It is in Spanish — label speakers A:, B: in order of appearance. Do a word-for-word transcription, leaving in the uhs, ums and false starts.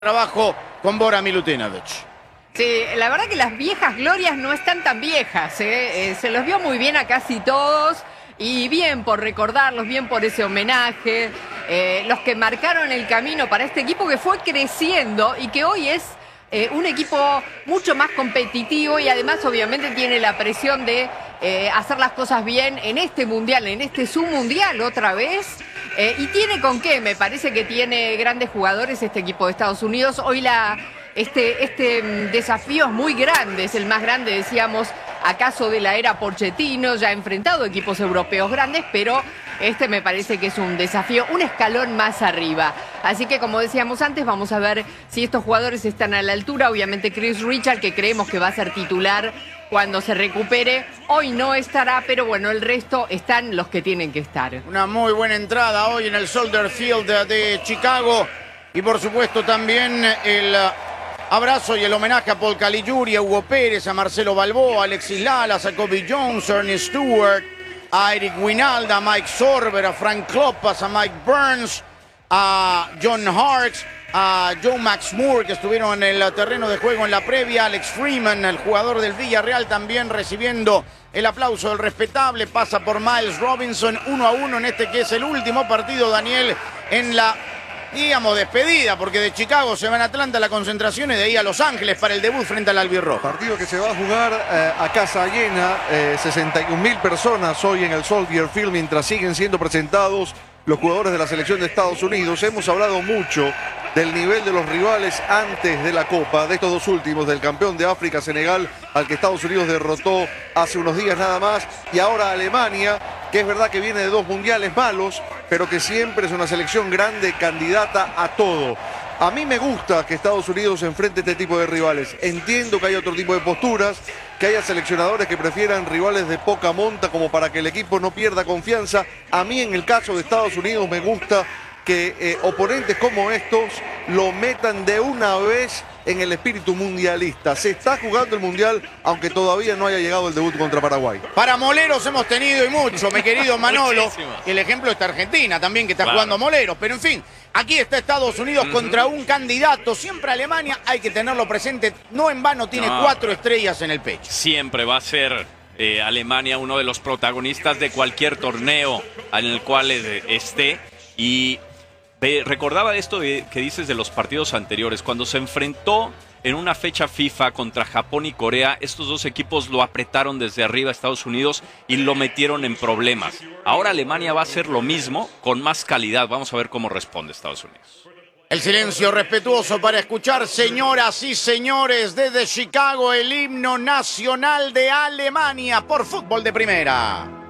A: Trabajo con Bora Milutinovic.
B: Sí, la verdad que las viejas glorias no están tan viejas, ¿eh? Eh, se los vio muy bien a casi todos y bien por recordarlos, bien por ese homenaje, eh, los que marcaron el camino para este equipo que fue creciendo y que hoy es eh, un equipo mucho más competitivo y además obviamente tiene la presión de eh, hacer las cosas bien en este mundial, en este submundial otra vez. Eh, y tiene con qué, me parece que tiene grandes jugadores este equipo de Estados Unidos. Hoy la, este, este desafío es muy grande, es el más grande, decíamos, acaso de la era Pochettino, ya ha enfrentado equipos europeos grandes, pero este me parece que es un desafío, un escalón más arriba. Así que, como decíamos antes, vamos a ver si estos jugadores están a la altura. Obviamente Chris Richard, que creemos que va a ser titular cuando se recupere, hoy no estará, pero bueno, el resto están los que tienen que estar.
A: Una muy buena entrada hoy en el Soldier Field de Chicago y por supuesto también el abrazo y el homenaje a Paul Caligiuri, a Hugo Pérez, a Marcelo Balboa, a Alexis Lalas, a Kobe Jones, a Ernie Stewart, a Eric Winalda, a Mike Sorber, a Frank Kloppas, a Mike Burns, a John Harkes, a Joe Max Moore, que estuvieron en el terreno de juego en la previa, Alex Freeman, el jugador del Villarreal, también recibiendo el aplauso del respetable. Pasa por Miles Robinson, uno a uno en este que es el último partido, Daniel, en la, digamos, despedida, porque de Chicago se van a Atlanta la concentración y de ahí a Los Ángeles para el debut frente al albirrojo.
C: Partido que se va a jugar eh, a casa llena, eh, sesenta y un mil personas hoy en el Soldier Field mientras siguen siendo presentados los jugadores de la selección de Estados Unidos. Hemos hablado mucho del nivel de los rivales antes de la Copa, de estos dos últimos, del campeón de África, Senegal, al que Estados Unidos derrotó hace unos días nada más, y ahora Alemania, que es verdad que viene de dos mundiales malos, pero que siempre es una selección grande, candidata a todo. A mí me gusta que Estados Unidos enfrente este tipo de rivales. Entiendo que hay otro tipo de posturas, que haya seleccionadores que prefieran rivales de poca monta como para que el equipo no pierda confianza. A mí en el caso de Estados Unidos me gusta que eh, oponentes como estos lo metan de una vez en el espíritu mundialista. Se está jugando el mundial, aunque todavía no haya llegado el debut contra Paraguay.
A: Para moleros hemos tenido y mucho, mi querido Manolo. Y el ejemplo está Argentina también, que está claro jugando moleros. Pero en fin, aquí está Estados Unidos uh-huh. contra un candidato. Siempre Alemania, hay que tenerlo presente. No en vano tiene no. cuatro estrellas en el pecho.
D: Siempre va a ser eh, Alemania uno de los protagonistas de cualquier torneo en el cual eh, esté. Y Ve, recordaba esto de, que dices de los partidos anteriores. Cuando se enfrentó en una fecha FIFA contra Japón y Corea, estos dos equipos lo apretaron desde arriba a Estados Unidos y lo metieron en problemas. Ahora Alemania va a hacer lo mismo con más calidad. Vamos a ver cómo responde Estados Unidos.
A: El silencio respetuoso para escuchar, señoras y señores, desde Chicago, el himno nacional de Alemania por Fútbol de Primera.